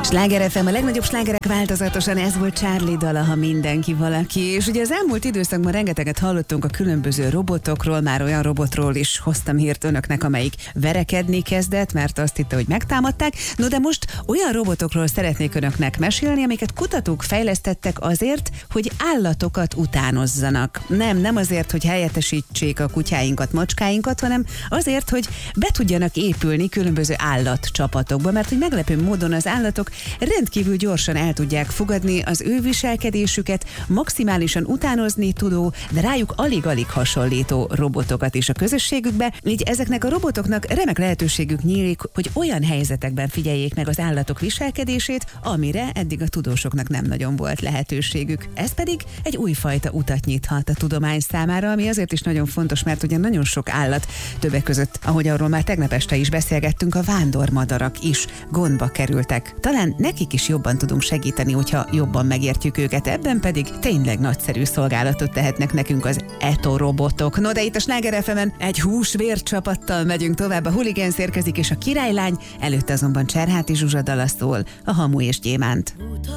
Sláger FM, a legnagyobb slágerek változatosan, ez volt Charlie dala, ha mindenki valaki. És ugye az elmúlt időszakban rengeteget hallottunk a különböző robotokról, már olyan robotról is hoztam hírt önöknek, amelyik verekedni kezdett, mert azt hitte, hogy megtámadták. No de most olyan robotokról szeretnék önöknek mesélni, amiket kutatók fejlesztettek azért, hogy állatokat utánozzanak. Nem azért, hogy helyettesítsék a kutyáinkat, macskáinkat, hanem azért, hogy be tudjanak épülni különböző állatcsapatokba, mert hogy meglepő módon az állatok rendkívül gyorsan el tudják fogadni az ő viselkedésüket, maximálisan utánozni tudó, de rájuk alig-alig hasonlító robotokat is a közösségükbe. Így ezeknek a robotoknak remek lehetőségük nyílik, hogy olyan helyzetekben figyeljék meg az állatok viselkedését, amire eddig a tudósoknak nem nagyon volt lehetőségük. Ez pedig egy újfajta utat nyithat a tudomány számára, ami azért is nagyon fontos, mert ugye nagyon sok állat, többek között, ahogy arról már tegnap este is beszélgettünk, a vándormadarak is gondba kerültek. Talán nekik is jobban tudunk segíteni, hogyha jobban megértjük őket, ebben pedig tényleg nagyszerű szolgálatot tehetnek nekünk az etorobotok. No de itt a Sláger FM-en egy húsvér csapattal megyünk tovább, a Hooligans érkezik és a Királylány, előtte azonban Cserháti Zsuzsa dala szól, a Hamu és Gyémánt.